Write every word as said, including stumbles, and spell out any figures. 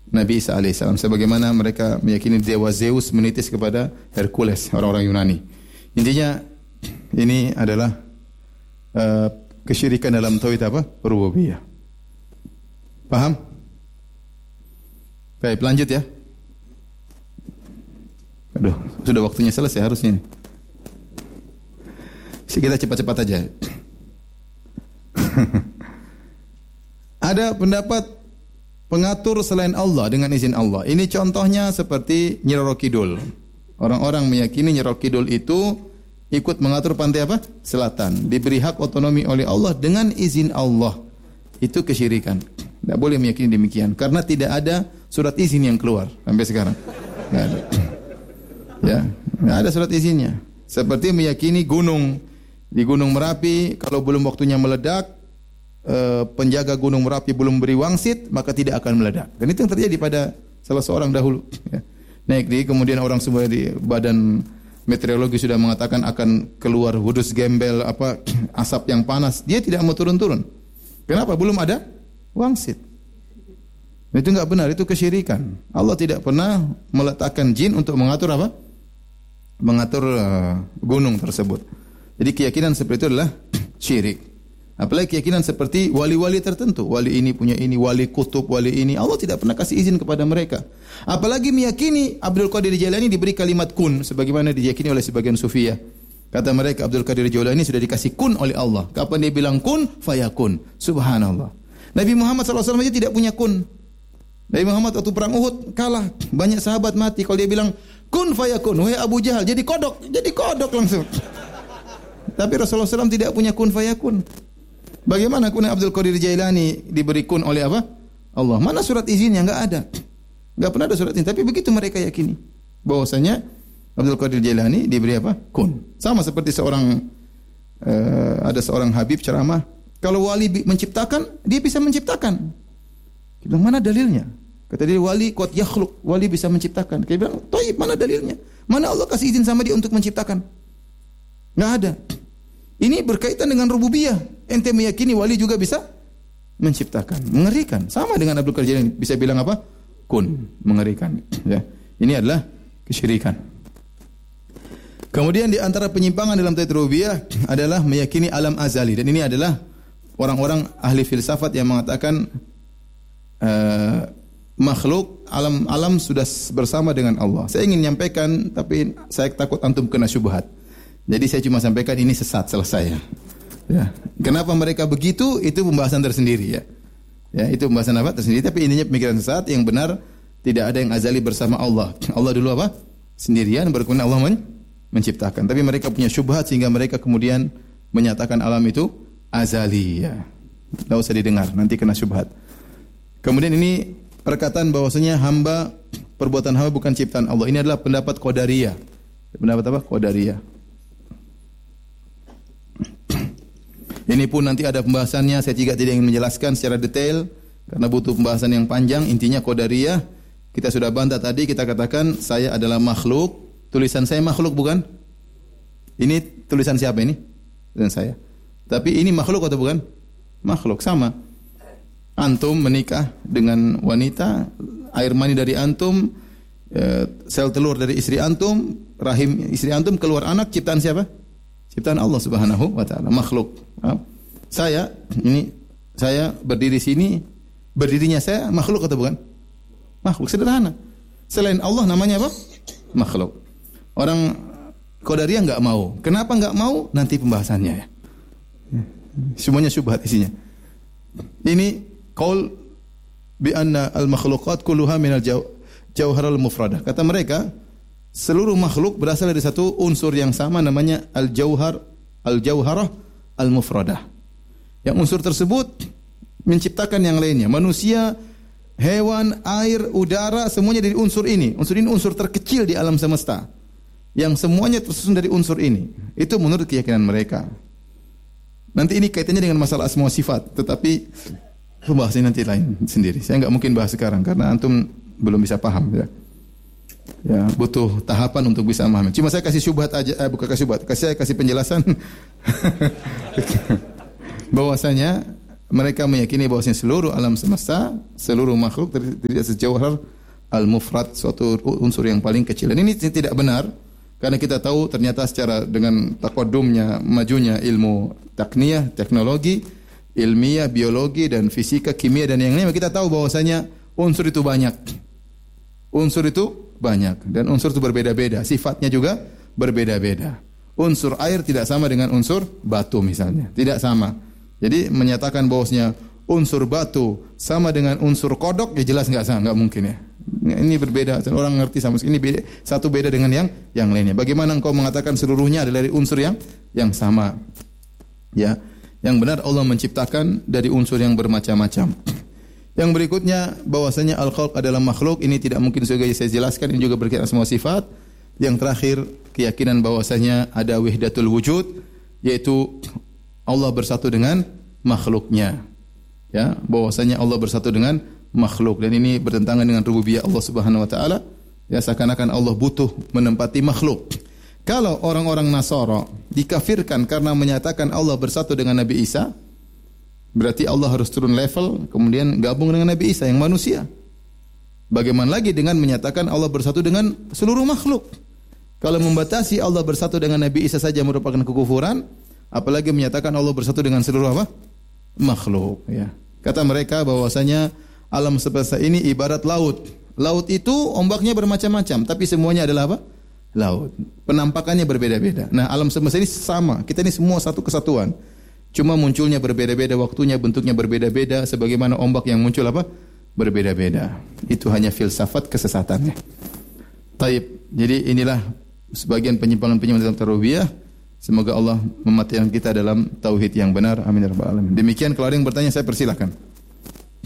Nabi Isa alaihissalam. Sebagaimana mereka meyakini dewa Zeus menitis kepada Hercules, orang-orang Yunani. Intinya ini adalah uh, kesyirikan dalam tauhid apa? Rububiyah. Paham? Baik, lanjut ya. Aduh, sudah waktunya selesai harusnya ini. Kita cepat-cepat aja. Ada pendapat pengatur selain Allah dengan izin Allah. Ini contohnya seperti Nyi Roro Kidul. Orang-orang meyakini Nyi Roro Kidul itu ikut mengatur pantai apa? Selatan. Diberi hak otonomi oleh Allah dengan izin Allah. Itu kesyirikan. Tidak boleh meyakini demikian. Karena tidak ada surat izin yang keluar sampai sekarang. Tidak ada. Ya, tidak ada surat izinnya. Seperti meyakini gunung. Di Gunung Merapi, kalau belum waktunya meledak, penjaga Gunung Merapi belum beri wangsit, maka tidak akan meledak. Dan itu yang terjadi pada salah seorang dahulu. Ya. Naik di, kemudian orang semua di badan meteorologi sudah mengatakan akan keluar hudus gembel, apa asap yang panas. Dia tidak mau turun-turun. Kenapa? Belum ada wangsit. Itu enggak benar, itu kesyirikan. Allah tidak pernah meletakkan jin untuk mengatur apa? Mengatur uh, gunung tersebut. Jadi keyakinan seperti itu adalah syirik. Apalagi keyakinan seperti wali-wali tertentu. Wali ini punya ini, wali kutub, wali ini. Allah tidak pernah kasih izin kepada mereka. Apalagi meyakini Abdul Qadir Jailani diberi kalimat kun. Sebagaimana diyakini oleh sebagian sufiyah. Kata mereka Abdul Qadir Jailani sudah dikasih kun oleh Allah. Kapan dia bilang kun, fayakun. Subhanallah. Nabi Muhammad shallallahu alaihi wasallam aja tidak punya kun. Nabi Muhammad waktu perang Uhud kalah. Banyak sahabat mati. Kalau dia bilang kun fayakun. Wahai Abu Jahal, jadi kodok. Jadi kodok langsung. Tapi Rasulullah shallallahu alaihi wasallam tidak punya kun fayakun. Bagaimana kun Abdul Qadir Jailani diberi kun oleh apa? Allah. Mana surat izinnya? Enggak ada. Enggak pernah ada surat izin. Tapi begitu mereka yakini. Bahwasanya Abdul Qadir Jailani diberi apa? Kun. Sama seperti seorang uh, ada seorang Habib ceramah. Kalau wali menciptakan, dia bisa menciptakan. Dia bilang, mana dalilnya? Kata dia, wali qad yakhluq. Wali bisa menciptakan. Dia bilang, "Thaib, mana dalilnya? Mana Allah kasih izin sama dia untuk menciptakan?" Enggak ada. Ini berkaitan dengan rububiyah. Ente meyakini wali juga bisa menciptakan. Mengerikan. Sama dengan Abdul Qadir Jailani. Bisa bilang apa? Kun. Mengerikan. Ya. Ini adalah kesyirikan. Kemudian di antara penyimpangan dalam tauhid rububiyah adalah meyakini alam azali. Dan ini adalah orang-orang ahli filsafat yang mengatakan uh, makhluk alam-alam sudah bersama dengan Allah. Saya ingin menyampaikan, tapi saya takut antum kena syubhat. Jadi saya cuma sampaikan ini sesat, selesai ya. Ya. Kenapa mereka begitu? Itu pembahasan tersendiri ya. Ya, itu pembahasan apa? Tersendiri. Tapi intinya pemikiran sesat yang benar tidak ada yang azali bersama Allah. Allah dulu apa? Sendirian, baru kemudian Allah men- menciptakan. Tapi mereka punya syubhat sehingga mereka kemudian menyatakan alam itu azali ya. Tidak usah didengar, nanti kena syubhat. Kemudian ini perkataan bahwasanya hamba, perbuatan hamba bukan ciptaan Allah. Ini adalah pendapat Qadariyah. Pendapat apa? Qadariyah. Ini pun nanti ada pembahasannya, saya juga tidak ingin menjelaskan secara detail karena butuh pembahasan yang panjang. Intinya Qadariyah, kita sudah bantah tadi, kita katakan saya adalah makhluk. Tulisan saya makhluk bukan? Ini tulisan siapa ini? Tulisan saya. Tapi ini makhluk atau bukan? Makhluk, sama. Antum menikah dengan wanita, air mani dari antum, sel telur dari istri antum, rahim istri antum, keluar anak, ciptaan siapa? Ciptaan Allah Subhanahu wa taala, makhluk. Saya ini saya berdiri sini, berdirinya saya makhluk atau bukan? Makhluk, sederhana. Selain Allah namanya apa? Makhluk. Orang Qadariyah enggak mau. Kenapa enggak mau? Nanti pembahasannya ya. Semuanya syubhat isinya. Ini qaul bi anna al-makhluqat kulluha min al-jauhar al-mufradah. Kata mereka, seluruh makhluk berasal dari satu unsur yang sama namanya al-jauhar, al-jauharah al-mufradah. Yang unsur tersebut menciptakan yang lainnya. Manusia, hewan, air, udara, semuanya dari unsur ini. Unsur ini unsur terkecil di alam semesta. Yang semuanya tersusun dari unsur ini. Itu menurut keyakinan mereka. Nanti ini kaitannya dengan masalah asma wa sifat, tetapi pembahasannya nanti lain sendiri. Saya enggak mungkin bahas sekarang karena antum belum bisa paham ya. Ya, butuh tahapan untuk bisa memahami. Cuma saya kasih syubhat aja, eh, bukan kasih syubhat, kasih saya kasih penjelasan bahwasanya mereka meyakini bahwasanya seluruh alam semesta, seluruh makhluk tidak sejauhar al-mufrad, suatu unsur yang paling kecil. Dan ini tidak benar karena kita tahu ternyata secara dengan taqaddumnya, majunya ilmu tekniyah, teknologi, ilmiah, biologi dan fisika, kimia dan yang lain, kita tahu bahwasanya unsur itu banyak. Unsur itu banyak dan unsur itu berbeda-beda, sifatnya juga berbeda-beda. Unsur air tidak sama dengan unsur batu misalnya, tidak sama. Jadi menyatakan bahwasanya unsur batu sama dengan unsur kodok, ya jelas enggak sama, enggak mungkin ya. Ini berbeda, orang ngerti sama sekali. Ini beda, satu beda dengan yang yang lainnya. Bagaimana engkau mengatakan seluruhnya adalah dari unsur yang yang sama? Ya, yang benar Allah menciptakan dari unsur yang bermacam-macam. Yang berikutnya bahwasanya al-khalq adalah makhluk, ini tidak mungkin juga saya jelaskan, ini juga berkaitan semua sifat. Yang terakhir, keyakinan bahwasanya ada wahdatul wujud, yaitu Allah bersatu dengan makhluknya. Ya, bahwasanya Allah bersatu dengan makhluk dan ini bertentangan dengan rububiyah Allah Subhanahu wa taala. Ya, seakan-akan Allah butuh menempati makhluk. Kalau orang-orang Nasara dikafirkan karena menyatakan Allah bersatu dengan Nabi Isa, berarti Allah harus turun level kemudian gabung dengan Nabi Isa yang manusia. Bagaimana lagi dengan menyatakan Allah bersatu dengan seluruh makhluk? Kalau membatasi Allah bersatu dengan Nabi Isa saja merupakan kekufuran, apalagi menyatakan Allah bersatu dengan seluruh apa? Makhluk, ya. Kata mereka bahwasanya alam semesta ini ibarat laut. Laut itu ombaknya bermacam-macam, tapi semuanya adalah apa? Laut. Penampakannya berbeda-beda. Nah, alam semesta ini sama. Kita ini semua satu kesatuan. Cuma munculnya berbeda-beda, waktunya, bentuknya berbeda-beda, sebagaimana ombak yang muncul apa? Berbeda-beda. Itu hanya filsafat kesesatannya. Taib. Jadi inilah sebagian penyimpangan-penyimpangan dalam tarubiyah. Semoga Allah mematikan kita dalam tauhid yang benar. Amin ya rabbal alamin. Demikian, kalau ada yang bertanya saya persilahkan.